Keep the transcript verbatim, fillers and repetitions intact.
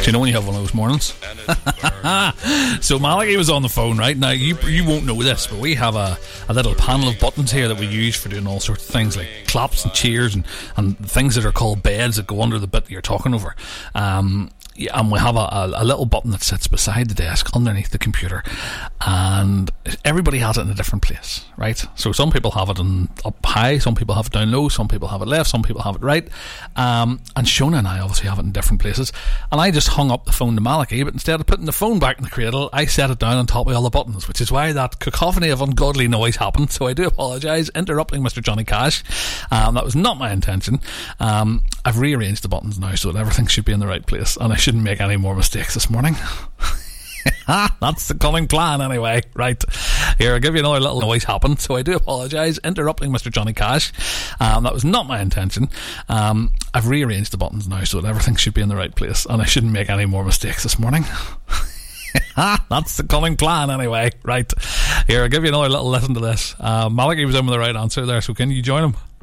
you know when you have one of those mornings? So Malachi was on the phone, right? Now, you you won't know this, but we have a, a little panel of buttons here that we use for doing all sorts of things, like claps and cheers and, and things that are called beds that go under the bit that you're talking over. Um... Yeah, and we have a, a, a little button that sits beside the desk underneath the computer, and everybody has it in a different place, right? So some people have it in up high, some people have it down low, some people have it left, some people have it right, um, and Shona and I obviously have it in different places. And I just hung up the phone to Malachi, but instead of putting the phone back in the cradle, I set it down on top of all the buttons, which is why that cacophony of ungodly noise happened. So I do apologise, interrupting Mister Johnny Cash. Um, that was not my intention. um, I've rearranged the buttons now so that everything should be in the right place, and I shouldn't make any more mistakes this morning. That's the cunning plan anyway. Right, here, I'll give you another little noise happened, so I do apologise, interrupting Mister Johnny Cash. Um, that was not my intention. um, I've rearranged the buttons now so that everything should be in the right place, and I shouldn't make any more mistakes this morning. That's the cunning plan anyway. Right, here, I'll give you another little listen to this. uh, Malachi was in with the right answer there, so can you join him?